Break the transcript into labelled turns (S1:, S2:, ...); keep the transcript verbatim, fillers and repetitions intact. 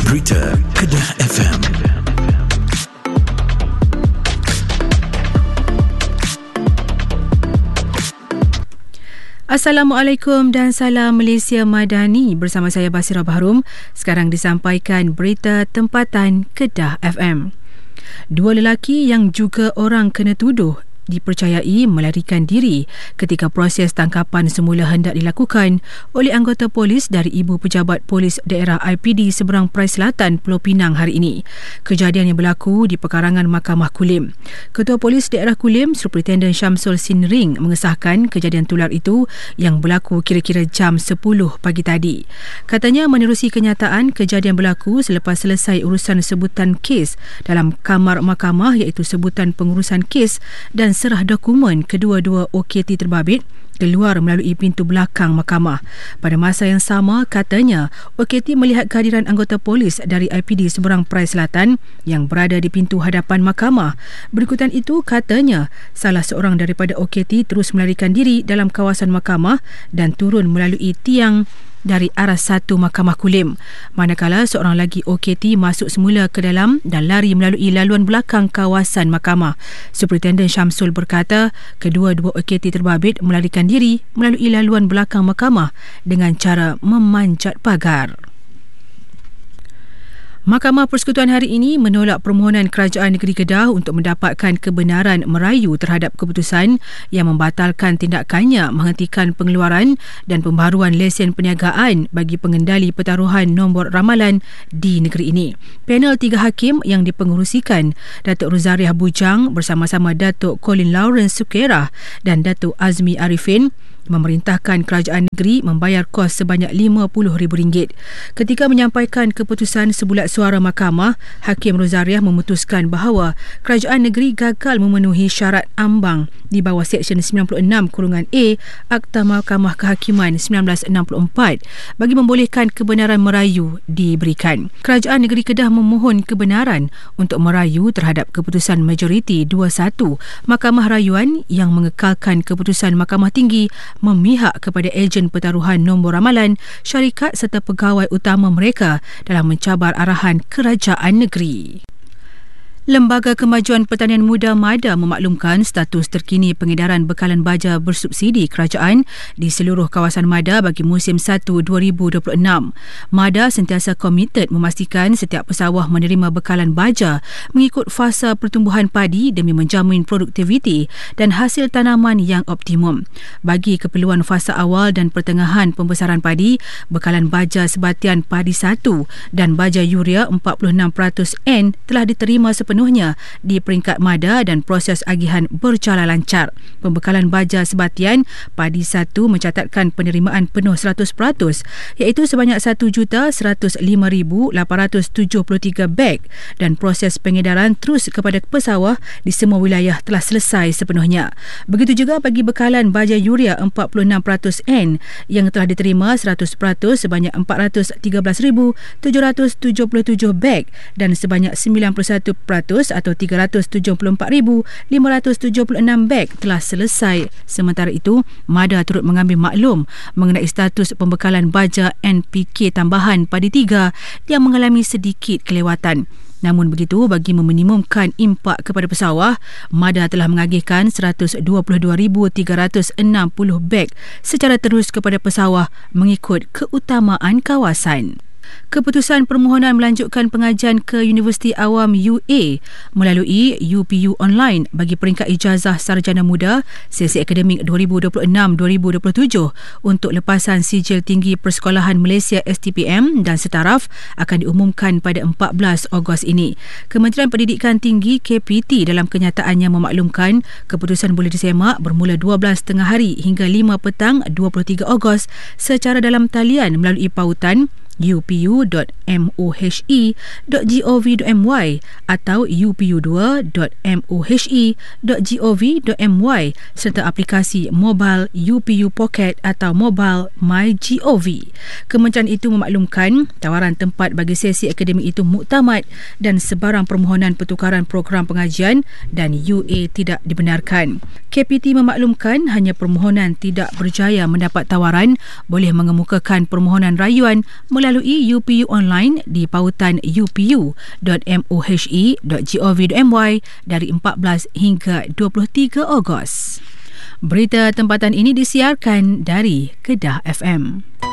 S1: Berita Kedah F M.
S2: Assalamualaikum dan salam Malaysia Madani. Bersama saya Basira Bahrum. Sekarang disampaikan berita tempatan Kedah F M. Dua lelaki yang juga orang kena tuduh dipercayai melarikan diri ketika proses tangkapan semula hendak dilakukan oleh anggota polis dari Ibu Pejabat Polis Daerah I P D seberang Perai Selatan, Pulau Pinang hari ini. Kejadian yang berlaku di perkarangan Mahkamah Kulim. Ketua Polis Daerah Kulim, Superintendent Syamsul Sinring, mengesahkan kejadian tular itu yang berlaku kira-kira jam sepuluh pagi tadi. Katanya menerusi kenyataan kejadian berlaku selepas selesai urusan sebutan kes dalam kamar mahkamah, iaitu sebutan pengurusan kes dan serah dokumen kedua-dua O K T terbabit keluar melalui pintu belakang mahkamah. Pada masa yang sama, katanya O K T melihat kehadiran anggota polis dari I P D seberang Perai Selatan yang berada di pintu hadapan mahkamah. Berikutan itu, katanya salah seorang daripada O K T terus melarikan diri dalam kawasan mahkamah dan turun melalui tiang dari arah satu Mahkamah Kulim. Manakala seorang lagi O K T masuk semula ke dalam dan lari melalui laluan belakang kawasan mahkamah. Superintendent Syamsul berkata, kedua-dua O K T terbabit melarikan diri melalui laluan belakang mahkamah dengan cara memanjat pagar. Mahkamah Persekutuan hari ini menolak permohonan Kerajaan Negeri Kedah untuk mendapatkan kebenaran merayu terhadap keputusan yang membatalkan tindakannya menghentikan pengeluaran dan pembaharuan lesen perniagaan bagi pengendali pertaruhan nombor ramalan di negeri ini. Panel tiga hakim yang dipengerusikan Datuk Rozariah Bujang bersama-sama Datuk Colin Lawrence Sukerah dan Datuk Azmi Arifin memerintahkan kerajaan negeri membayar kos sebanyak lima puluh ribu ringgit. Ketika menyampaikan keputusan sebulat suara mahkamah, Hakim Rozariah memutuskan bahawa kerajaan negeri gagal memenuhi syarat ambang di bawah Seksyen sembilan puluh enam A Akta Mahkamah Kehakiman seribu sembilan ratus enam puluh empat bagi membolehkan kebenaran merayu diberikan. Kerajaan negeri Kedah memohon kebenaran untuk merayu terhadap keputusan majoriti dua satu Mahkamah Rayuan yang mengekalkan keputusan Mahkamah Tinggi memihak kepada ejen pertaruhan nombor ramalan, syarikat serta pegawai utama mereka dalam mencabar arahan kerajaan negeri. Lembaga Kemajuan Pertanian Muda MADA memaklumkan status terkini pengedaran bekalan baja bersubsidi kerajaan di seluruh kawasan MADA bagi musim satu dua ribu dua puluh enam. MADA sentiasa komited memastikan setiap pesawah menerima bekalan baja mengikut fasa pertumbuhan padi demi menjamin produktiviti dan hasil tanaman yang optimum. Bagi keperluan fasa awal dan pertengahan pembesaran padi, bekalan baja sebatian padi satu dan baja urea empat puluh enam peratus N telah diterima sepenuhnya di peringkat MADA dan proses agihan berjalan lancar. Pembekalan baja sebatian padi satu mencatatkan penerimaan penuh seratus peratus iaitu sebanyak satu juta seratus lima ribu lapan ratus tujuh puluh tiga beg dan proses pengedaran terus kepada pesawah di semua wilayah telah selesai sepenuhnya. Begitu juga bagi bekalan baja urea empat puluh enam peratus N yang telah diterima seratus peratus sebanyak empat ratus tiga belas ribu tujuh ratus tujuh puluh tujuh beg dan sebanyak sembilan puluh satu peratus atau tiga ratus tujuh puluh empat ribu lima ratus tujuh puluh enam beg telah selesai. Sementara itu, MADA turut mengambil maklum mengenai status pembekalan baja N P K tambahan padi tiga yang mengalami sedikit kelewatan. Namun begitu, bagi meminimumkan impak kepada pesawah, MADA telah mengagihkan seratus dua puluh dua ribu tiga ratus enam puluh beg secara terus kepada pesawah mengikut keutamaan kawasan. Keputusan permohonan melanjutkan pengajian ke Universiti Awam U A melalui U P U Online bagi peringkat ijazah sarjana muda sesi akademik dua ribu dua puluh enam dua ribu dua puluh tujuh untuk lepasan sijil tinggi Persekolahan Malaysia S T P M dan setaraf akan diumumkan pada empat belas Ogos ini. Kementerian Pendidikan Tinggi K P T dalam kenyataannya memaklumkan keputusan boleh disemak bermula dua belas tengah hari hingga lima petang dua puluh tiga Ogos secara dalam talian melalui pautan u p u dot mohe dot gov dot my atau u p u dua dot mohe dot gov dot my serta aplikasi mobile U P U Pocket atau mobile MyGov. Kementerian itu memaklumkan tawaran tempat bagi sesi akademik itu muktamad dan sebarang permohonan pertukaran program pengajian dan U A tidak dibenarkan. K P T memaklumkan hanya permohonan tidak berjaya mendapat tawaran boleh mengemukakan permohonan rayuan melalui melalui U P U online di pautan u p u dot mohe dot gov dot my dari empat belas hingga dua puluh tiga Ogos. Berita tempatan ini disiarkan dari Kedah F M.